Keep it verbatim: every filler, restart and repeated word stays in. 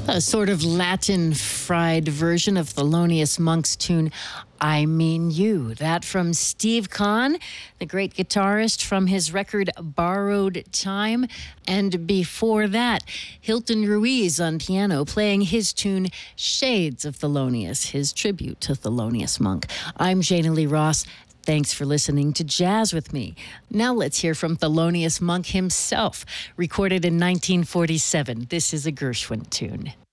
A sort of Latin fried version of Thelonious Monk's tune, I Mean You. That from Steve Kahn, the great guitarist from his record Borrowed Time. And before that, Hilton Ruiz on piano playing his tune Shades of Thelonious, his tribute to Thelonious Monk. I'm Jana Lee Ross. Thanks for listening to Jazz with me. Now let's hear from Thelonious Monk himself. Recorded in nineteen forty-seven, this is a Gershwin tune.